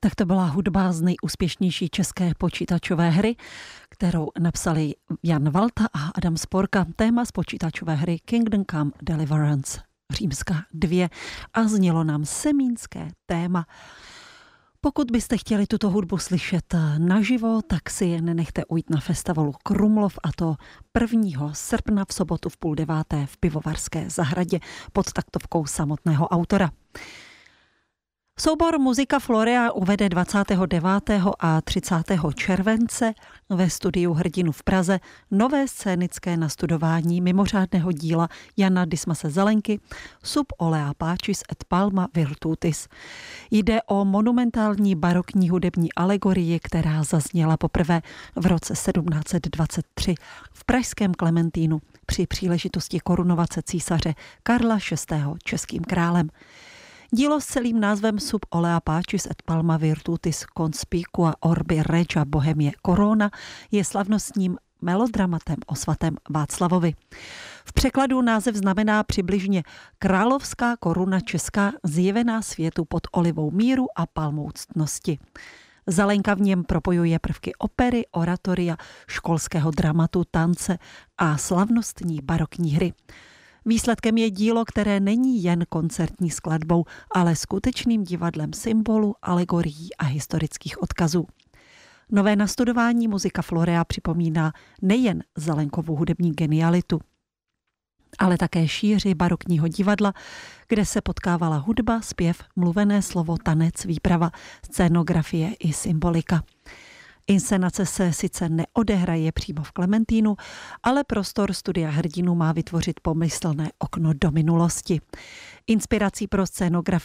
Tak to byla hudba z nejúspěšnější české počítačové hry, kterou napsali Jan Valta a Adam Sporka. Téma z počítačové hry Kingdom Come Deliverance Římská 2 a znělo nám semínské téma. Pokud byste chtěli tuto hudbu slyšet naživo, tak si je nenechte ujít na festivalu Krumlov, a to 1. srpna v sobotu v 8:30 v Pivovarské zahradě pod taktovkou samotného autora. Soubor Muzika Florea uvede 29. a 30. července ve studiu Hrdinu v Praze nové scénické nastudování mimořádného díla Jana Dismase Zelenky Sub olea pacis et palma virtutis. Jde o monumentální barokní hudební alegorii, která zazněla poprvé v roce 1723 v pražském Klementínu při příležitosti korunovace císaře Karla VI. Českým králem. Dílo s celým názvem Sub olea pacis et palma virtutis conspicua orbi regia Bohemie corona je slavnostním melodramatem o svatém Václavovi. V překladu název znamená přibližně královská koruna česká zjevená světu pod olivou míru a palmou ctnosti. Zelenka v něm propojuje prvky opery, oratoria, školského dramatu, tance a slavnostní barokní hry. Výsledkem je dílo, které není jen koncertní skladbou, ale skutečným divadlem symbolu, alegorií a historických odkazů. Nové nastudování Muzika Florea připomíná nejen Zelenkovu hudební genialitu, ale také šíři barokního divadla, kde se potkávala hudba, zpěv, mluvené slovo, tanec, výprava, scénografie i symbolika. Inscenace se sice neodehraje přímo v Klementínu, ale prostor studia Hrdinu má vytvořit pomyslné okno do minulosti. Inspirací pro scénografii